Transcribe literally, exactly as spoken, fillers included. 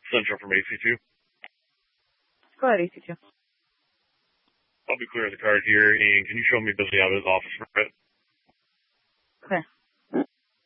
Central from A C two. Go ahead, A C two. I'll be clearing the card here, and can you show me Billy out of his office for a bit?